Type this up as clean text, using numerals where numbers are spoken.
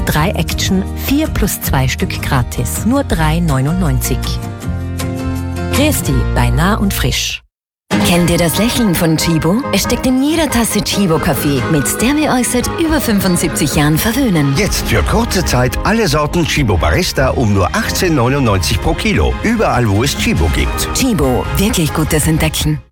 3 Action, 4 plus 2 Stück gratis. Nur 3,99. Grüß dich bei Nah und Frisch. Kennt ihr das Lächeln von Chibo? Es steckt in jeder Tasse Chibo-Kaffee, mit der wir euch seit über 75 Jahren verwöhnen. Jetzt für kurze Zeit alle Sorten Chibo Barista um nur 18,99 pro Kilo. Überall, wo es Chibo gibt. Chibo, wirklich gutes Entdecken.